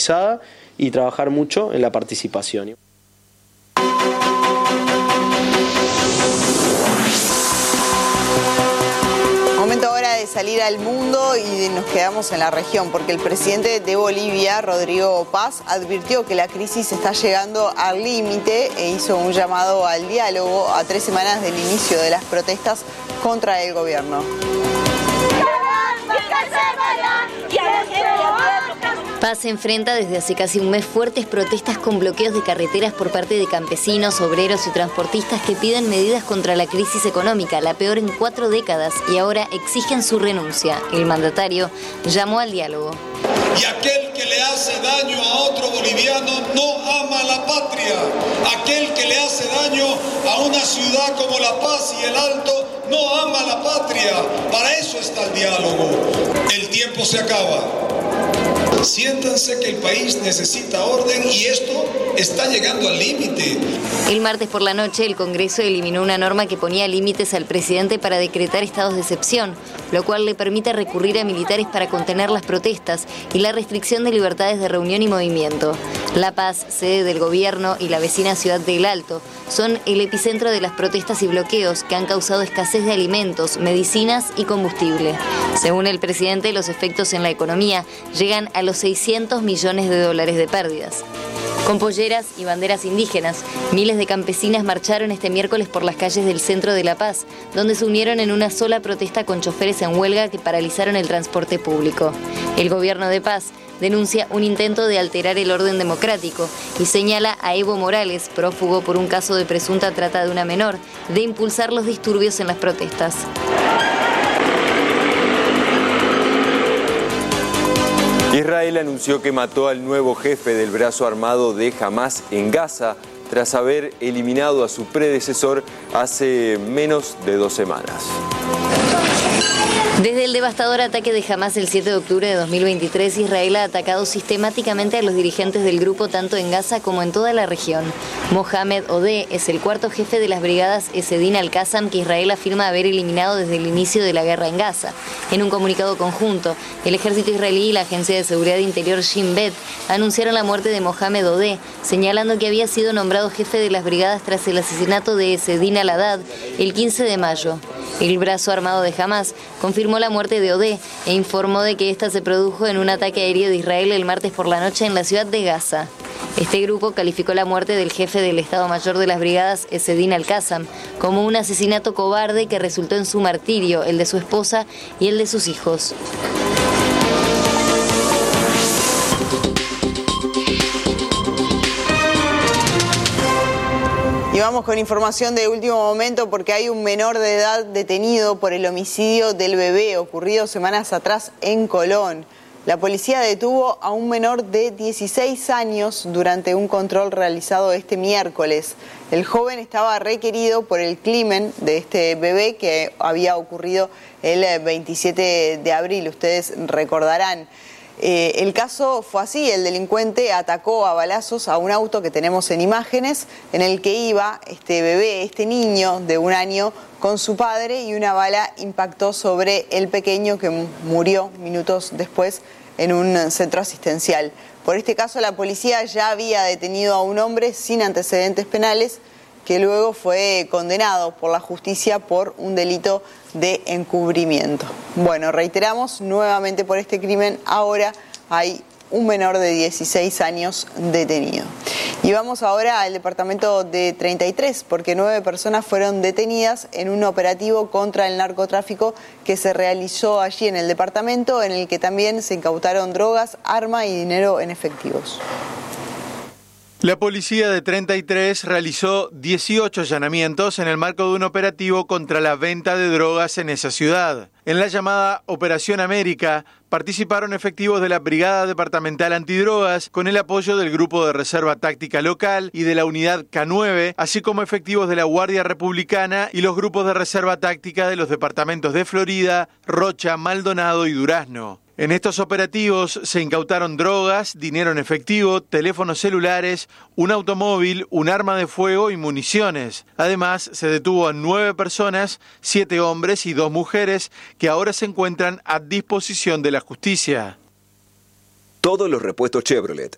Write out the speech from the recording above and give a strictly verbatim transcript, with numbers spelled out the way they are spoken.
organizada y trabajar mucho en la participación. Momento ahora de salir al mundo y nos quedamos en la región, porque el presidente de Bolivia, Rodrigo Paz, advirtió que la crisis está llegando al límite e hizo un llamado al diálogo a tres semanas del inicio de las protestas contra el gobierno. Paz enfrenta desde hace casi un mes fuertes protestas con bloqueos de carreteras por parte de campesinos, obreros y transportistas que piden medidas contra la crisis económica, la peor en cuatro décadas, y ahora exigen su renuncia. El mandatario llamó al diálogo. Y aquel que le hace daño a otro boliviano no ama la patria. Aquel que le hace daño a una ciudad como La Paz y El Alto no ama la patria. Para eso está el diálogo. El tiempo se acaba. Siéntanse que el país necesita orden y esto está llegando al límite. El martes por la noche, el Congreso eliminó una norma que ponía límites al presidente para decretar estados de excepción, lo cual le permite recurrir a militares para contener las protestas y la restricción de libertades de reunión y movimiento. La Paz, sede del gobierno, y la vecina ciudad de El Alto son el epicentro de las protestas y bloqueos que han causado escasez de alimentos, medicinas y combustible. Según el presidente, los efectos en la economía llegan a los seiscientos millones de dólares de pérdidas. Con polleras y banderas indígenas, miles de campesinas marcharon este miércoles por las calles del centro de La Paz, donde se unieron en una sola protesta con choferes en huelga que paralizaron el transporte público. El gobierno de Paz denuncia un intento de alterar el orden democrático y señala a Evo Morales, prófugo por un caso de presunta trata de una menor, de impulsar los disturbios en las protestas. Israel anunció que mató al nuevo jefe del brazo armado de Hamás en Gaza tras haber eliminado a su predecesor hace menos de dos semanas. Desde el devastador ataque de Hamás el siete de octubre de dos mil veintitrés, Israel ha atacado sistemáticamente a los dirigentes del grupo tanto en Gaza como en toda la región. Mohamed Odeh es el cuarto jefe de las brigadas Esedin al-Qassam que Israel afirma haber eliminado desde el inicio de la guerra en Gaza. En un comunicado conjunto, el ejército israelí y la agencia de seguridad interior Shin Bet anunciaron la muerte de Mohamed Odeh, señalando que había sido nombrado jefe de las brigadas tras el asesinato de Esedin al-Haddad el quince de mayo. El brazo armado de Hamás confirmó la muerte de Odeh e informó de que esta se produjo en un ataque aéreo de Israel el martes por la noche en la ciudad de Gaza. Este grupo calificó la muerte del jefe del Estado Mayor de las Brigadas, Esedin al-Qassam, como un asesinato cobarde que resultó en su martirio, el de su esposa y el de sus hijos. Y vamos con información de último momento porque hay un menor de edad detenido por el homicidio del bebé ocurrido semanas atrás en Colón. La policía detuvo a un menor de dieciséis años durante un control realizado este miércoles. El joven estaba requerido por el crimen de este bebé que había ocurrido el veintisiete de abril, ustedes recordarán. Eh, el caso fue así, el delincuente atacó a balazos a un auto que tenemos en imágenes, en el que iba este bebé, este niño de un año, con su padre, y una bala impactó sobre el pequeño que murió minutos después en un centro asistencial. Por este caso, la policía ya había detenido a un hombre sin antecedentes penales, que luego fue condenado por la justicia por un delito de encubrimiento. Bueno, reiteramos nuevamente por este crimen, ahora hay un menor de dieciséis años detenido. Y vamos ahora al departamento de treinta y tres, porque nueve personas fueron detenidas en un operativo contra el narcotráfico que se realizó allí en el departamento, en el que también se incautaron drogas, arma y dinero en efectivos. La policía de treinta y tres realizó dieciocho allanamientos en el marco de un operativo contra la venta de drogas en esa ciudad. En la llamada Operación América participaron efectivos de la Brigada Departamental Antidrogas con el apoyo del Grupo de Reserva Táctica Local y de la Unidad K nueve, así como efectivos de la Guardia Republicana y los grupos de Reserva Táctica de los departamentos de Florida, Rocha, Maldonado y Durazno. En estos operativos se incautaron drogas, dinero en efectivo, teléfonos celulares, un automóvil, un arma de fuego y municiones. Además, se detuvo a nueve personas, siete hombres y dos mujeres, que ahora se encuentran a disposición de la justicia. Todos los repuestos Chevrolet,